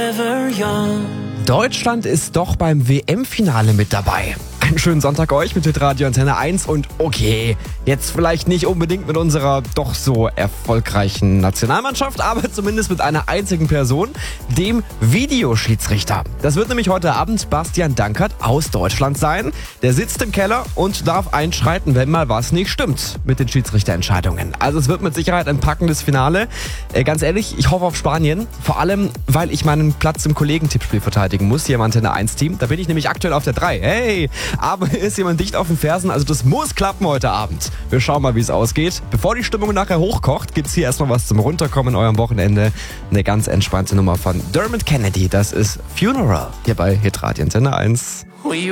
forever young. Deutschland ist doch beim WM-Finale mit dabei. Einen schönen Sonntag euch mit Hitradio Antenne 1 und okay, jetzt vielleicht nicht unbedingt mit unserer doch so erfolgreichen Nationalmannschaft, aber zumindest mit einer einzigen Person, dem Videoschiedsrichter. Das wird nämlich heute Abend Bastian Dankert aus Deutschland sein. Der sitzt im Keller und darf einschreiten, wenn mal was nicht stimmt mit den Schiedsrichterentscheidungen. Also es wird mit Sicherheit ein packendes Finale. Ganz ehrlich, ich hoffe auf Spanien, vor allem, weil ich meinen Platz im Kollegentippspiel verteidigen muss hier im Antenne 1 Team. Da bin ich nämlich aktuell auf der 3. Hey! Aber ist jemand dicht auf den Fersen, also das muss klappen heute Abend. Wir schauen mal, wie es ausgeht. Bevor die Stimmung nachher hochkocht, gibt's hier erstmal was zum Runterkommen in eurem Wochenende. Eine ganz entspannte Nummer von Dermot Kennedy. Das ist Funeral hier bei Hitradio Antenne 1.